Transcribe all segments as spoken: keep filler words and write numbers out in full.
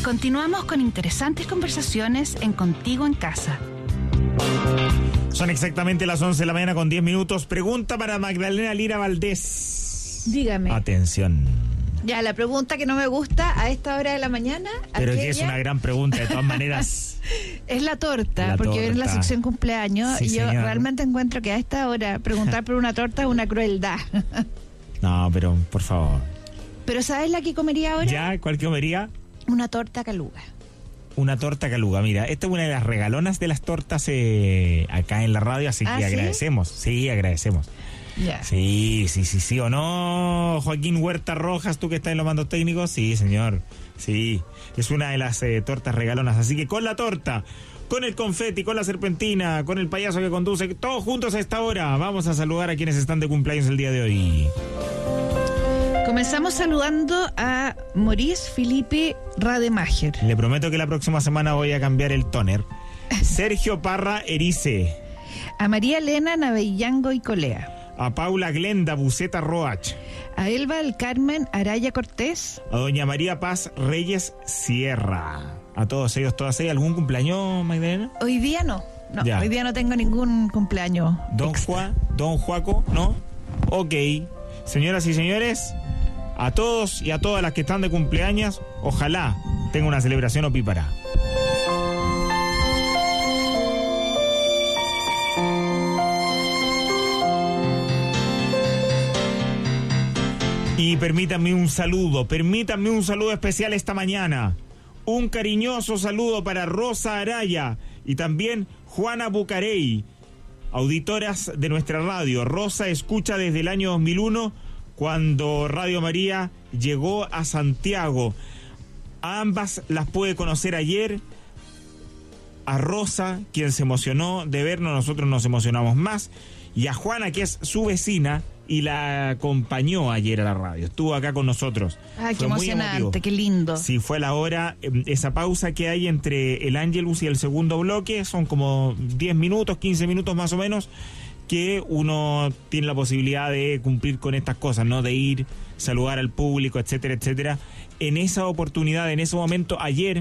Continuamos con interesantes conversaciones en Contigo en Casa. Son exactamente las once de la mañana con diez minutos. Pregunta para Magdalena Lira Valdés. Dígame. Atención. Ya, la pregunta que no me gusta a esta hora de la mañana. Pero aquella, que es una gran pregunta, de todas maneras. Es la torta, La porque torta. viene la sección cumpleaños. Sí, y yo señor. realmente encuentro que a esta hora preguntar por una torta es una crueldad. No, pero por favor. Pero ¿sabes la que comería ahora? ¿Ya? ¿Cuál comería? Una torta caluga. Una torta caluga. Mira, esta es una de las regalonas de las tortas eh, acá en la radio, así ¿Ah, que sí? agradecemos. Sí, agradecemos. Ya. Sí, sí, sí, sí, o no, Joaquín Huerta Rojas, tú que estás en los mandos técnicos, sí, señor, sí, es una de las eh, tortas regalonas, así que con la torta, con el confeti, con la serpentina, con el payaso que conduce, todos juntos a esta hora, vamos a saludar a quienes están de cumpleaños el día de hoy. Comenzamos saludando a Maurice Felipe Rademacher. Le prometo que la próxima semana voy a cambiar el tóner. Sergio Parra Erice. A María Elena Navellango y Colea. A Paula Glenda Buceta Roach. A Elba del Carmen Araya Cortés. A doña María Paz Reyes Sierra. A todos ellos, todas ellas. ¿Algún cumpleaños, Magdalena? Hoy día no. No, Ya. hoy día no tengo ningún cumpleaños. Don extra. Juan, Don Juaco, ¿no? Ok. Señoras y señores, a todos y a todas las que están de cumpleaños, ojalá tenga una celebración opípara. Y permítanme un saludo, permítanme un saludo especial esta mañana. Un cariñoso saludo para Rosa Araya y también Juana Bucarey, auditoras de nuestra radio. Rosa escucha desde el año dos mil uno, cuando Radio María llegó a Santiago. A ambas las pude conocer ayer. A Rosa, quien se emocionó de vernos, nosotros nos emocionamos más. Y a Juana, que es su vecina y la acompañó ayer a la radio. Estuvo acá con nosotros. Ay, qué Fue muy emocionante, emotivo. qué lindo. Sí, fue la hora, eh, esa pausa que hay entre el Ángelus y el segundo bloque, son como diez minutos, quince minutos más o menos, que uno tiene la posibilidad de cumplir con estas cosas, ¿no? De ir, saludar al público, etcétera, etcétera. En esa oportunidad, en ese momento, ayer,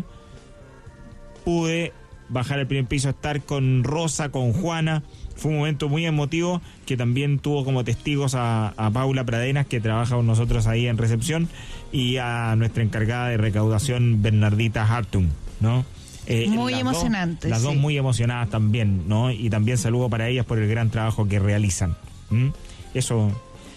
pude bajar al primer piso, estar con Rosa, con Juana. Fue un momento muy emotivo que también tuvo como testigos a, a Paula Pradenas, que trabaja con nosotros ahí en recepción, y a nuestra encargada de recaudación, Bernardita Hartung, ¿no? Eh, Muy las emocionante, Dos, las sí. dos muy emocionadas también, ¿no? Y también saludo para ellas por el gran trabajo que realizan. ¿Mm? Eso,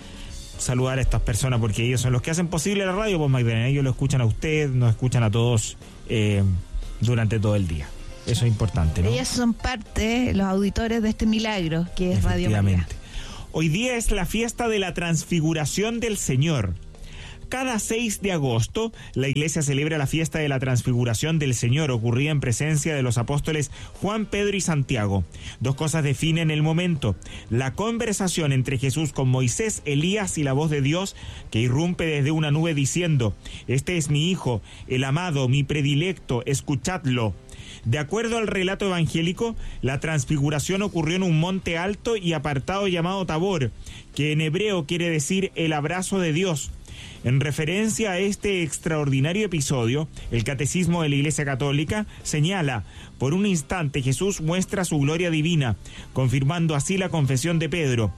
saludar a estas personas porque ellos son los que hacen posible la radio, pues Magdalena, ellos lo escuchan a usted, nos escuchan a todos eh, durante todo el día. Eso es importante, ¿no? Ellas son parte, los auditores de este milagro que es Radio María. Efectivamente. Hoy día es la fiesta de la Transfiguración del Señor. Cada seis de agosto, la Iglesia celebra la fiesta de la Transfiguración del Señor, ocurrida en presencia de los apóstoles Juan, Pedro y Santiago. Dos cosas definen el momento: la conversación entre Jesús con Moisés, Elías y la voz de Dios, que irrumpe desde una nube diciendo: «Este es mi Hijo, el amado, mi predilecto, escuchadlo». De acuerdo al relato evangélico, la transfiguración ocurrió en un monte alto y apartado llamado Tabor, que en hebreo quiere decir el abrazo de Dios. En referencia a este extraordinario episodio, el Catecismo de la Iglesia Católica señala: por un instante Jesús muestra su gloria divina, confirmando así la confesión de Pedro.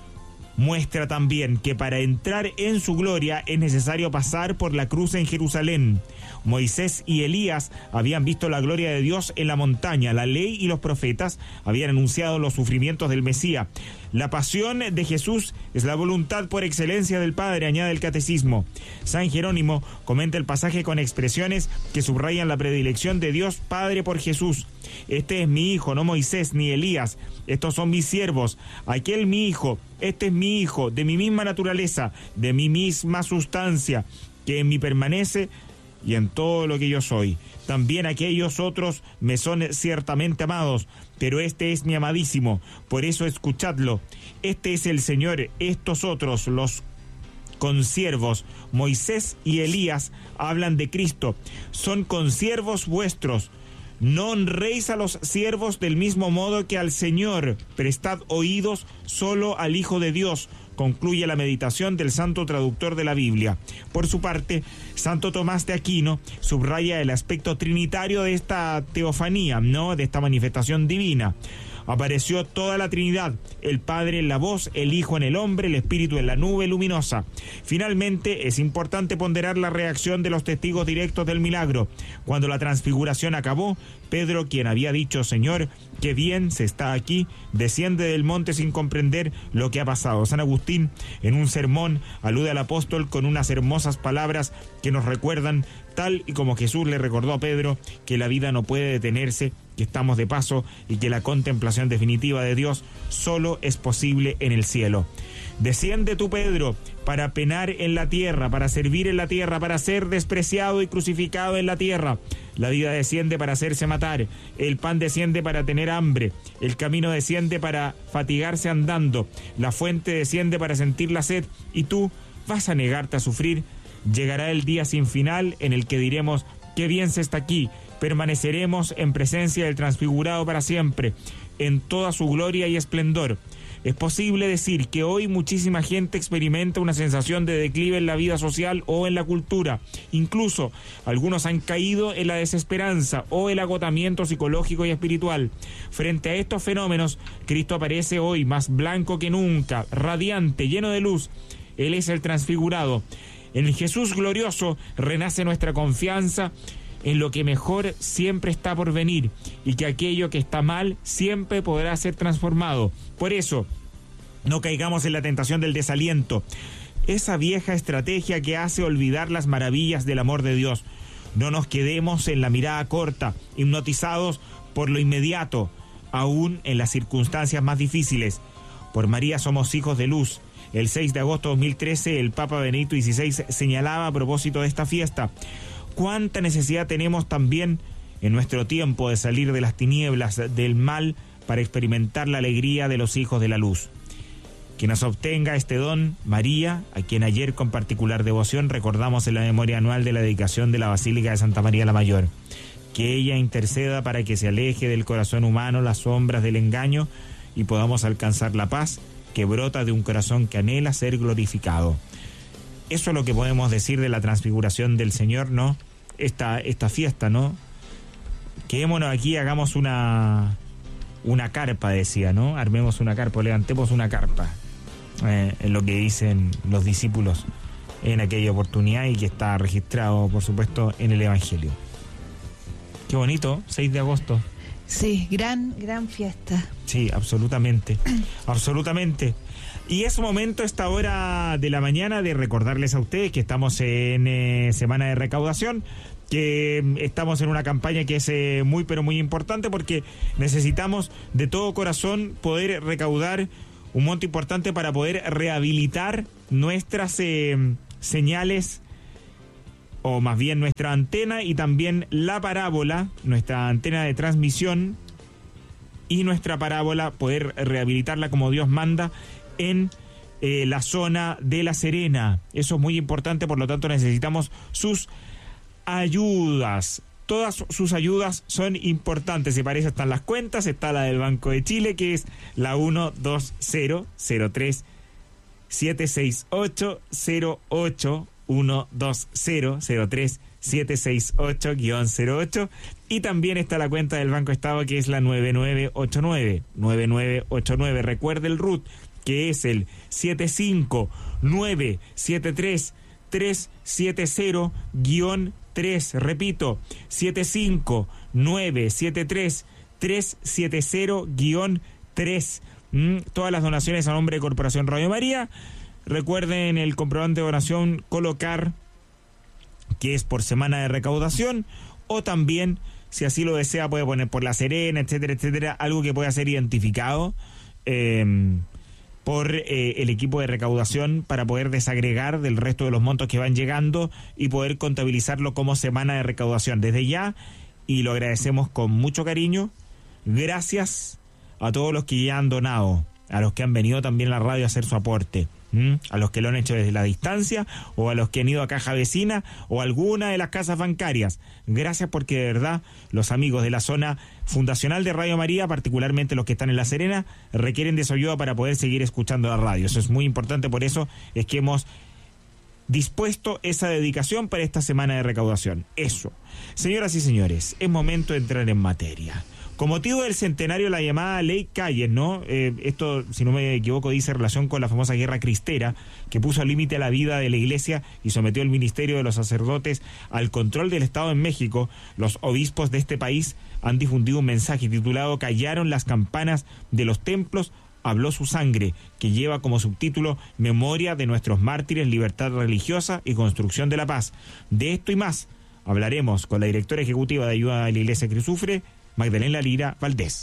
Muestra también que para entrar en su gloria es necesario pasar por la cruz en Jerusalén. Moisés y Elías habían visto la gloria de Dios en la montaña. La ley y los profetas habían anunciado los sufrimientos del Mesías. La pasión de Jesús es la voluntad por excelencia del Padre, añade el Catecismo. San Jerónimo comenta el pasaje con expresiones que subrayan la predilección de Dios Padre por Jesús. Este es mi hijo, no Moisés ni Elías. Estos son mis siervos. Aquel mi hijo, este es mi hijo, de mi misma naturaleza, de mi misma sustancia, que en mí permanece y en todo lo que yo soy. También aquellos otros me son ciertamente amados, pero este es mi amadísimo, por eso escuchadlo. Este es el Señor, estos otros, los consiervos, Moisés y Elías, hablan de Cristo, son consiervos vuestros. No honréis a los siervos del mismo modo que al Señor, prestad oídos solo al Hijo de Dios, concluye la meditación del santo traductor de la Biblia. Por su parte, Santo Tomás de Aquino subraya el aspecto trinitario de esta teofanía, ¿no? De esta manifestación divina. Apareció toda la Trinidad, el Padre en la voz, el Hijo en el hombre, el Espíritu en la nube luminosa. Finalmente, es importante ponderar la reacción de los testigos directos del milagro. Cuando la transfiguración acabó, Pedro, quien había dicho: Señor, qué bien se está aquí, desciende del monte sin comprender lo que ha pasado. San Agustín, en un sermón, alude al apóstol con unas hermosas palabras que nos recuerdan, tal y como Jesús le recordó a Pedro, que la vida no puede detenerse, que estamos de paso y que la contemplación definitiva de Dios solo es posible en el cielo. Desciende tú, Pedro, para penar en la tierra, para servir en la tierra, para ser despreciado y crucificado en la tierra. La vida desciende para hacerse matar, el pan desciende para tener hambre, el camino desciende para fatigarse andando, la fuente desciende para sentir la sed, y tú vas a negarte a sufrir. Llegará el día sin final en el que diremos: qué bien se está aquí, permaneceremos en presencia del transfigurado para siempre, en toda su gloria y esplendor. Es posible decir que hoy muchísima gente experimenta una sensación de declive en la vida social o en la cultura. Incluso algunos han caído en la desesperanza o el agotamiento psicológico y espiritual. Frente a estos fenómenos, Cristo aparece hoy más blanco que nunca, radiante, lleno de luz. Él es el transfigurado. En el Jesús glorioso renace nuestra confianza en lo que mejor siempre está por venir, y que aquello que está mal siempre podrá ser transformado. Por eso, no caigamos en la tentación del desaliento, esa vieja estrategia que hace olvidar las maravillas del amor de Dios. No nos quedemos en la mirada corta, hipnotizados por lo inmediato, aún en las circunstancias más difíciles. Por María somos hijos de luz. El seis de agosto de dos mil trece, el Papa Benedicto dieciséis señalaba a propósito de esta fiesta: cuánta necesidad tenemos también en nuestro tiempo de salir de las tinieblas del mal para experimentar la alegría de los hijos de la luz. Que nos obtenga este don María, a quien ayer con particular devoción recordamos en la memoria anual de la dedicación de la Basílica de Santa María la Mayor. Que ella interceda para que se aleje del corazón humano las sombras del engaño y podamos alcanzar la paz que brota de un corazón que anhela ser glorificado. Eso es lo que podemos decir de la transfiguración del Señor, ¿no? Esta, esta fiesta, ¿no? Quedémonos aquí, hagamos una, una carpa, decía, ¿no? Armemos una carpa, levantemos una carpa. Eh, en lo que dicen los discípulos en aquella oportunidad y que está registrado, por supuesto, en el Evangelio. Qué bonito, seis de agosto. Sí, gran, gran fiesta. Sí, absolutamente, absolutamente. Y es momento a esta hora de la mañana de recordarles a ustedes que estamos en eh, semana de recaudación, que estamos en una campaña que es eh, muy pero muy importante, porque necesitamos de todo corazón poder recaudar un monto importante para poder rehabilitar nuestras eh, señales, o más bien nuestra antena, y también la parábola, nuestra antena de transmisión y nuestra parábola, poder rehabilitarla como Dios manda en eh, la zona de La Serena. Eso es muy importante, por lo tanto necesitamos sus ayudas. Todas sus ayudas son importantes. Se parece, están las cuentas, está la del Banco de Chile, que es la uno dos cero cero tres siete seis ocho cero ocho, uno dos cero cero tres siete seis ocho cero ocho, y también está la cuenta del Banco Estado, que es la nueve nueve ocho nueve nueve nueve ocho nueve. Recuerde el R U T, que es el siete cinco nueve siete tres tres siete cero tres. Repito, siete cinco nueve siete tres tres siete cero tres. Mm, todas las donaciones a nombre de Corporación Radio María. Recuerden el comprobante de donación colocar que es por semana de recaudación, o también, si así lo desea, puede poner por La Serena, etcétera, etcétera, algo que pueda ser identificado eh, por eh, el equipo de recaudación, para poder desagregar del resto de los montos que van llegando y poder contabilizarlo como semana de recaudación. Desde ya, y lo agradecemos con mucho cariño, gracias a todos los que ya han donado, a los que han venido también a la radio a hacer su aporte. ¿Mm? A los que lo han hecho desde la distancia, o a los que han ido a Caja Vecina o a alguna de las casas bancarias. Gracias, porque de verdad los amigos de la zona fundacional de Radio María, particularmente los que están en La Serena, requieren de su ayuda para poder seguir escuchando la radio. Eso es muy importante, por eso es que hemos dispuesto esa dedicación para esta semana de recaudación. Eso. Señoras y señores, es momento de entrar en materia. Con motivo del centenario de la llamada Ley Calles, ¿no? Eh, esto, si no me equivoco, dice relación con la famosa guerra cristera, que puso límite a la vida de la Iglesia y sometió al ministerio de los sacerdotes al control del Estado en México. Los obispos de este país han difundido un mensaje titulado "Callaron las campanas de los templos, habló su sangre", que lleva como subtítulo "Memoria de nuestros mártires, libertad religiosa y construcción de la paz". De esto y más hablaremos con la directora ejecutiva de Ayuda a la Iglesia que sufre, Magdalena Lira Valdés.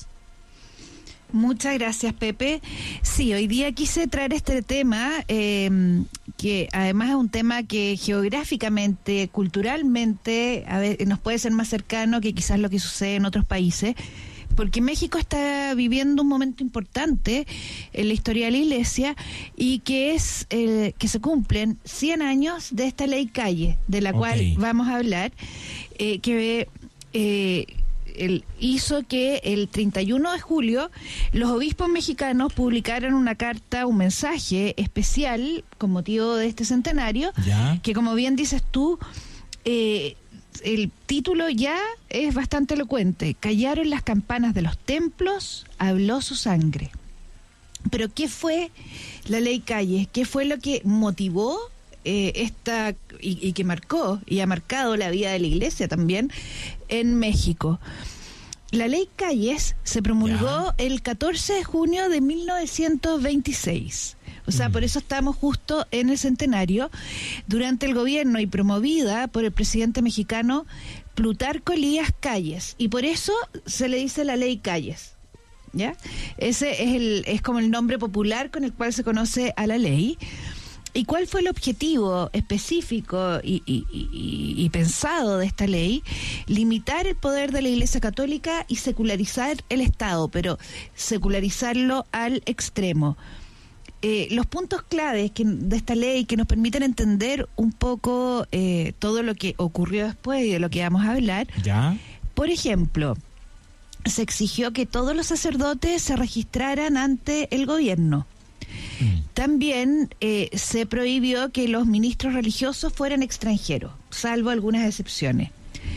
Muchas gracias, Pepe. Sí, hoy día quise traer este tema, eh, que además es un tema que geográficamente, culturalmente, a ver, nos puede ser más cercano que quizás lo que sucede en otros países, porque México está viviendo un momento importante en la historia de la Iglesia, y que es eh, que se cumplen cien años de esta Ley Calle, de la okay. cual vamos a hablar, eh, que eh, el, hizo que el treinta y uno de julio los obispos mexicanos publicaran una carta, un mensaje especial con motivo de este centenario, ¿ya? Que, como bien dices tú, eh, el título ya es bastante elocuente: "Callaron las campanas de los templos, habló su sangre". Pero ¿qué fue la Ley Calles? ¿Qué fue lo que motivó eh, esta y, y que marcó y ha marcado la vida de la Iglesia también en México? La Ley Calles se promulgó ya. el catorce de junio de mil novecientos veintiséis. O sea, por eso estamos justo en el centenario, durante el gobierno y promovida por el presidente mexicano Plutarco Elías Calles. Y por eso se le dice la Ley Calles, ¿ya? Ese es, el, es como el nombre popular con el cual se conoce a la ley. ¿Y cuál fue el objetivo específico y, y, y, y pensado de esta ley? Limitar el poder de la Iglesia Católica y secularizar el Estado, pero secularizarlo al extremo. Eh, los puntos claves que, de esta ley, que nos permiten entender un poco eh, todo lo que ocurrió después y de lo que vamos a hablar. ¿Ya? Por ejemplo, se exigió que todos los sacerdotes se registraran ante el gobierno. Mm. También eh, se prohibió que los ministros religiosos fueran extranjeros, salvo algunas excepciones.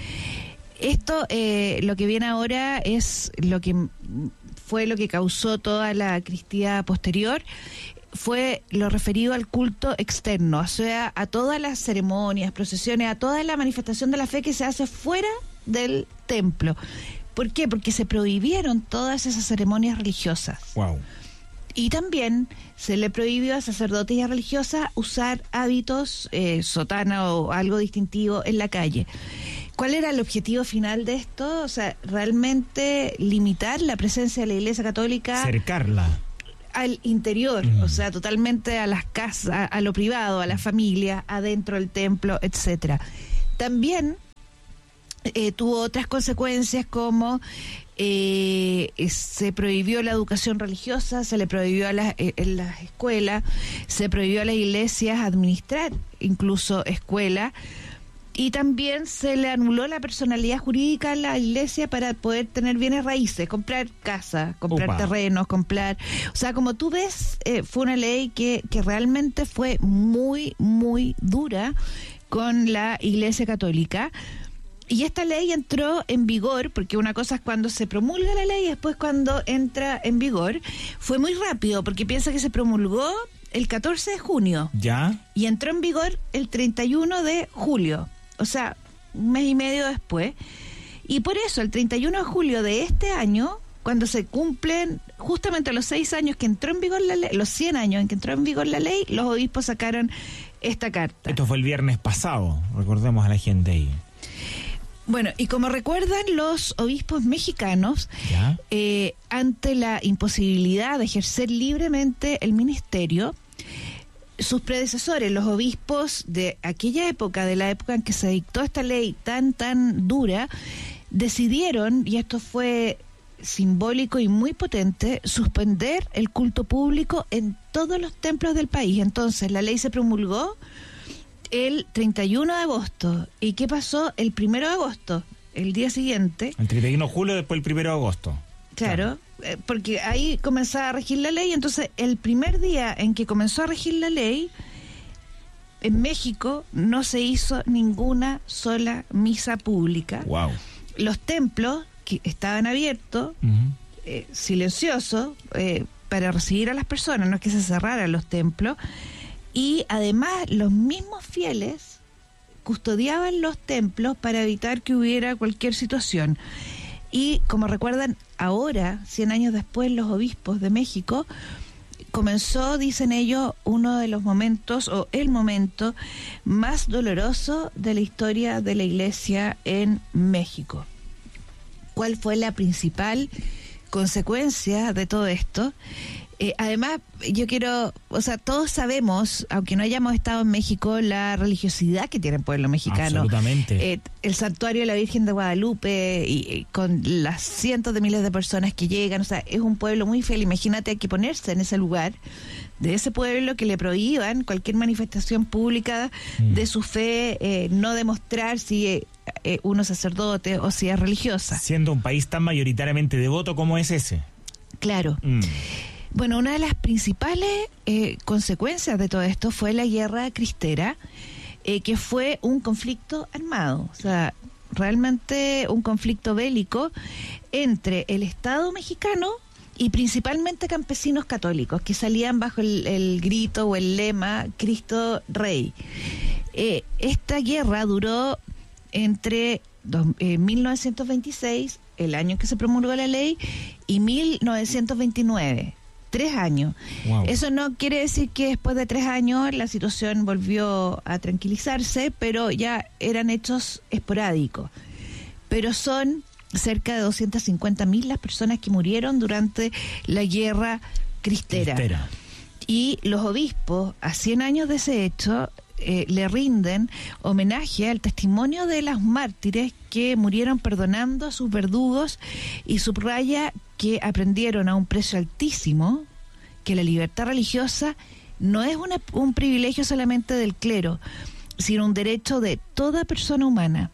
Esto, eh, lo que viene ahora, es lo que fue lo que causó toda la cristía posterior, fue lo referido al culto externo, o sea, a todas las ceremonias, procesiones, a toda la manifestación de la fe que se hace fuera del templo. ¿Por qué? Porque se prohibieron todas esas ceremonias religiosas. Wow. Y también se le prohibió a sacerdotes y a religiosas usar hábitos, eh, sotana o algo distintivo en la calle. ¿Cuál era el objetivo final de esto? O sea, realmente limitar la presencia de la Iglesia Católica. Cercarla. Al interior, mm. o sea, totalmente a las casas, a lo privado, a la familia, adentro del templo, etcétera. También eh, tuvo otras consecuencias, como eh, se prohibió la educación religiosa, se le prohibió a las, eh, en las escuelas, se prohibió a las iglesias administrar incluso escuelas. Y también se le anuló la personalidad jurídica a la iglesia para poder tener bienes raíces, comprar casas, comprar Opa. terrenos, comprar... O sea, como tú ves, eh, fue una ley que, que realmente fue muy, muy dura con la Iglesia Católica. Y esta ley entró en vigor, porque una cosa es cuando se promulga la ley y después cuando entra en vigor. Fue muy rápido, porque piensa que se promulgó el catorce de junio. ¿Ya? Y entró en vigor el treinta y uno de julio. O sea, un mes y medio después. Y por eso, el treinta y uno de julio de este año, cuando se cumplen justamente los seis años que entró en vigor la ley, los cien años en que entró en vigor la ley, los obispos sacaron esta carta. Esto fue el viernes pasado, recordemos a la gente ahí. Bueno, y como recuerdan los obispos mexicanos, eh, ante la imposibilidad de ejercer libremente el ministerio, sus predecesores, los obispos de aquella época, de la época en que se dictó esta ley tan, tan dura, decidieron, y esto fue simbólico y muy potente suspender el culto público en todos los templos del país. Entonces, la ley se promulgó el treinta y uno de agosto. ¿Y qué pasó el primero de agosto? El día siguiente. El treinta y uno de julio, después el primero de agosto. Claro, claro. Eh, porque ahí comenzaba a regir la ley. Entonces, el primer día en que comenzó a regir la ley, en México no se hizo ninguna sola misa pública. Wow. Los templos que estaban abiertos, uh-huh. eh, silenciosos, eh, para recibir a las personas, no es que se cerraran los templos, y además los mismos fieles custodiaban los templos para evitar que hubiera cualquier situación. Y como recuerdan, ahora, cien años después, los obispos de México, comenzó, dicen ellos, uno de los momentos, o el momento más doloroso de la historia de la Iglesia en México. ¿Cuál fue la principal consecuencia de todo esto? Eh, además, yo quiero, o sea, todos sabemos, aunque no hayamos estado en México, la religiosidad que tiene el pueblo mexicano. Absolutamente. Eh, el santuario de la Virgen de Guadalupe, y, y con las cientos de miles de personas que llegan, o sea, es un pueblo muy fiel. Imagínate, hay que ponerse en ese lugar de ese pueblo, que le prohíban cualquier manifestación pública mm. de su fe, eh, no demostrar si eh, eh, uno es sacerdote o si es religiosa. Siendo un país tan mayoritariamente devoto como es ese. Claro. Mm. Bueno, una de las principales eh, consecuencias de todo esto fue la Guerra Cristera, eh, que fue un conflicto armado, o sea, realmente un conflicto bélico entre el Estado mexicano y principalmente campesinos católicos que salían bajo el, el grito o el lema Cristo Rey. Eh, esta guerra duró entre dos, eh, mil novecientos veintiséis, el año en que se promulgó la ley, y mil novecientos veintinueve. Tres años. Wow. Eso no quiere decir que después de tres años la situación volvió a tranquilizarse, pero ya eran hechos esporádicos. Pero son cerca de doscientas cincuenta mil las personas que murieron durante la Guerra Cristera. Cristera. Y los obispos, a cien años de ese hecho, eh, le rinden homenaje al testimonio de las mártires que murieron perdonando a sus verdugos, y subraya que aprendieron a un precio altísimo que la libertad religiosa no es una, un privilegio solamente del clero, sino un derecho de toda persona humana,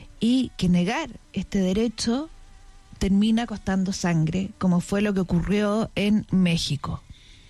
y que negar este derecho termina costando sangre, como fue lo que ocurrió en México.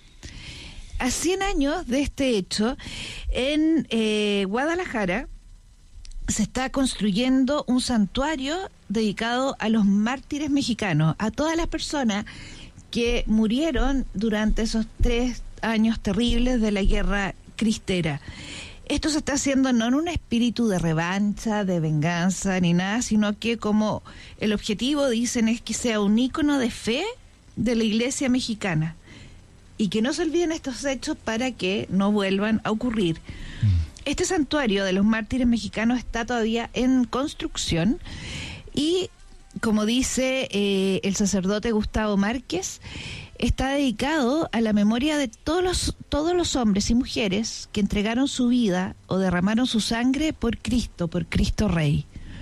A cien años de este hecho, en eh, Guadalajara se está construyendo un santuario dedicado a los mártires mexicanos, a todas las personas que murieron durante esos tres años terribles de la Guerra Cristera. Esto se está haciendo no en un espíritu de revancha, de venganza, ni nada, sino que como el objetivo, dicen, es que sea un ícono de fe de la Iglesia mexicana, y que no se olviden estos hechos para que no vuelvan a ocurrir. Este santuario de los mártires mexicanos está todavía en construcción, y como dice eh, el sacerdote Gustavo Márquez, está dedicado a la memoria de todos los, todos los hombres y mujeres que entregaron su vida o derramaron su sangre por Cristo, por Cristo Rey.